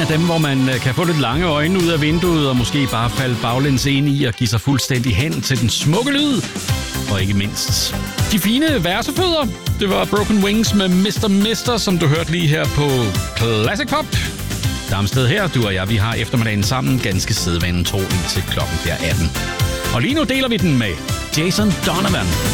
af dem, hvor man kan få lidt lange øjne ud af vinduet, og måske bare falde baglæns ind i og give sig fuldstændig hen til den smukke lyd. Og ikke mindst de fine versefødder. Det var Broken Wings med Mr. Mister, som du hørte lige her på Classic Pop. Damsted her, du og jeg, vi har eftermiddagen sammen ganske sædvanen tro indtil klokken bliver 18. Og lige nu deler vi den med Jason Donovan.